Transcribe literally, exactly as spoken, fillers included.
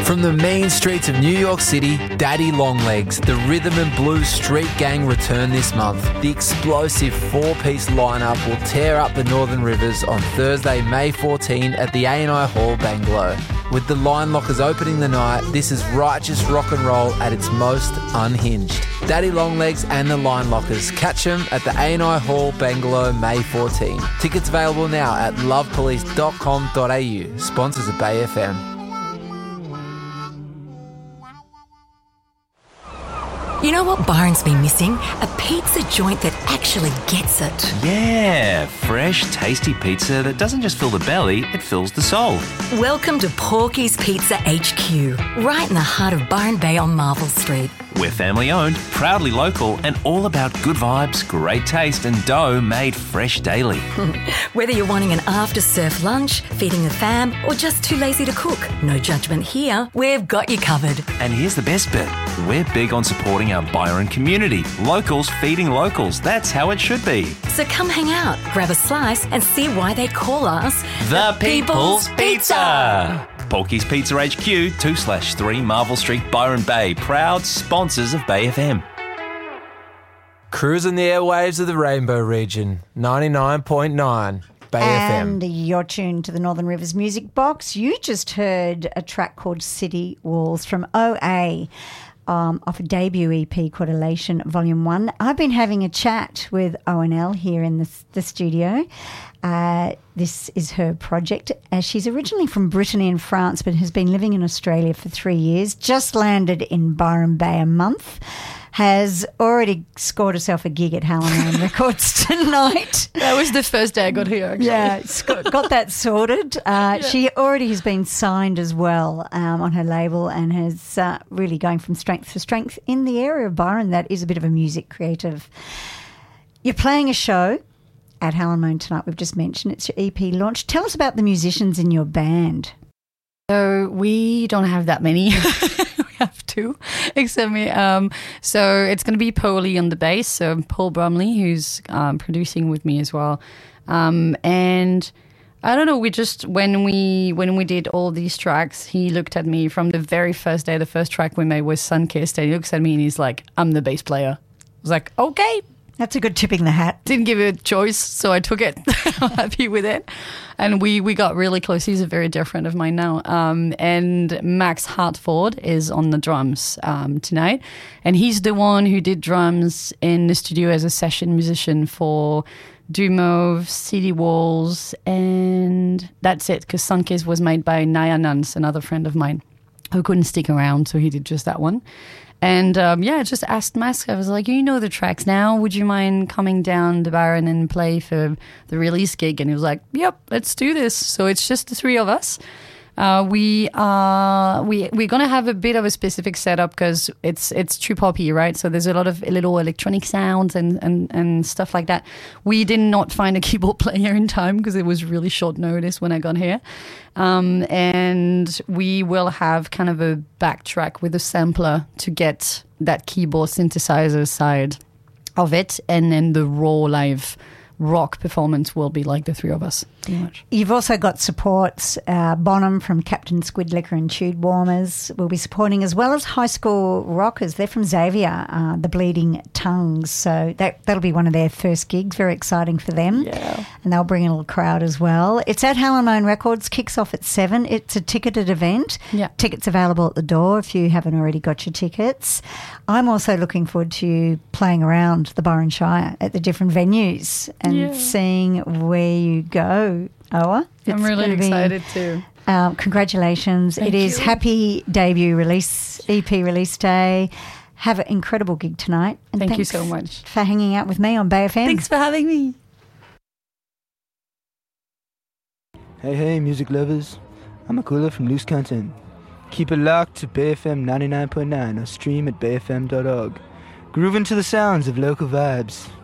From the mean streets of New York City, Daddy Longlegs, the rhythm and blues street gang return this month. The explosive four-piece lineup will tear up the Northern Rivers on Thursday, May fourteenth at the A and I Hall, Bangalow. With the Line Lockers opening the night, this is righteous rock and roll at its most unhinged. Daddy Longlegs and the Line Lockers. Catch them at the A and I Hall, Bangalow, May fourteenth. Tickets available now at love police dot com dot a u. Sponsors of Bay F M. You know what Byron's been missing? A pizza joint that actually gets it. Yeah, fresh, tasty pizza that doesn't just fill the belly, it fills the soul. Welcome to Porky's Pizza H Q, right in the heart of Byron Bay on Marvel Street. We're family owned, proudly local, and all about good vibes, great taste, and dough made fresh daily. Whether you're wanting an after-surf lunch, feeding the fam, or just too lazy to cook, no judgment here. We've got you covered. And here's the best bit. We're big on supporting our Byron community. Locals feeding locals. That's how it should be. So come hang out, grab a slice, and see why they call us The People's Pizza. Porky's Pizza H Q, two slash three Marvel Street, Byron Bay. Proud sponsors of Bay F M. Cruising the airwaves of the Rainbow region, ninety-nine point nine Bay F M. And you're tuned to the Northern Rivers Music Box. You just heard a track called City Walls from O A. Um, off a debut E P called Elation Volume one. I've been having a chat with O N L here in the, the studio. Uh, this is her project. Uh, she's originally from Brittany in France but has been living in Australia for three years, just landed in Byron Bay a month, has already scored herself a gig at Halloran Records tonight. That was the first day I got here, actually. Yeah, got, got that sorted. Uh, yeah. She already has been signed as well um, on her label and has uh, really going from strength to strength in the area of Byron that is a bit of a music creative. You're playing a show at Halloran tonight, we've just mentioned. It's your E P launch. Tell us about the musicians in your band. So we don't have that many. Have to, except me. Um, so it's going to be Polly on the bass, so Paul Brumley, who's um, producing with me as well. Um, and I don't know, we just, when we when we did all these tracks, he looked at me from the very first day. The first track we made was Sunkissed, and he looks at me and he's like, I'm the bass player. I was like, okay. That's a good tipping the hat. Didn't give it a choice, so I took it. I'm happy with it. And we, we got really close. He's a very dear friend of mine now. Um, and Max Hartford is on the drums um, tonight. And he's the one who did drums in the studio as a session musician for Dumove, City Walls, and that's it, because Sunkissed was made by Naya Nuns, another friend of mine, who couldn't stick around, so he did just that one. And, um, yeah, I just asked Mask, I was like, you know the tracks now, would you mind coming down to Byron and play for the release gig? And he was like, yep, let's do this. So it's just the three of us. Uh, we are we we're gonna have a bit of a specific setup because it's it's true poppy, right? So there's a lot of little electronic sounds and, and, and stuff like that. We did not find a keyboard player in time because it was really short notice when I got here, um, and we will have kind of a backtrack with a sampler to get that keyboard synthesizer side of it, and then the raw live rock performance will be like the three of us. Much. You've also got supports. Uh, Bonham from Captain Squid Liquor and Chewed Warmers will be supporting, as well as High School Rockers. They're from Xavier, uh, the Bleeding Tongues. So that, that'll be one of their first gigs. Very exciting for them. Yeah. And they'll bring a little crowd as well. It's at Halloran Records, kicks off at seven. It's a ticketed event. Yeah. Tickets available at the door if you haven't already got your tickets. I'm also looking forward to you playing around the Byron Shire at the different venues and yeah. seeing where you go. Oa. I'm really excited be, too. Um, congratulations. Thank it is you. happy debut release, E P release day. Have an incredible gig tonight. And Thank you thanks so much for hanging out with me on Bay F M. Thanks for having me. Hey, hey, music lovers. I'm Akula from Loose Content. Keep it locked to Bay F M ninety-nine point nine or stream at bay f m dot org. Grooving to the sounds of local vibes.